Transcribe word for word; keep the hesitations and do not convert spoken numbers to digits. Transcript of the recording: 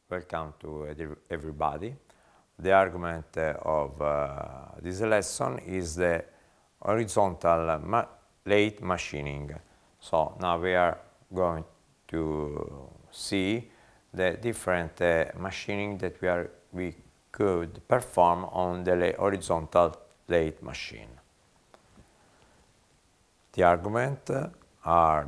Welcome to everybody. The argument of uh, this lesson is the horizontal ma lathe machining. So now we are going to see the different uh, machining that we are we could perform on the horizontal lathe machine. The arguments are